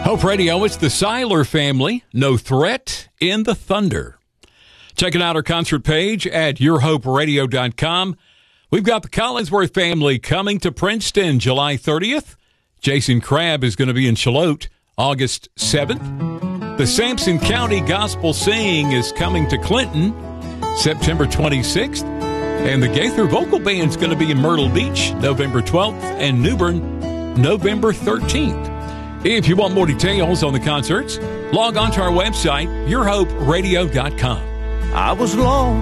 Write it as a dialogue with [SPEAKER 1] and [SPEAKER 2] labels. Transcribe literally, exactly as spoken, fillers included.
[SPEAKER 1] Hope Radio, it's the Seiler family. No Threat in the Thunder. Checking out our concert page at your hope radio dot com. We've got the Collinsworth family coming to Princeton July thirtieth. Jason Crabb is going to be in Charlotte August seventh. The Sampson County Gospel Sing is coming to Clinton September twenty-sixth. And the Gaither Vocal Band is going to be in Myrtle Beach November twelfth and New Bern November thirteenth. If you want more details on the concerts, log on to our website, your hope radio dot com.
[SPEAKER 2] I was lost.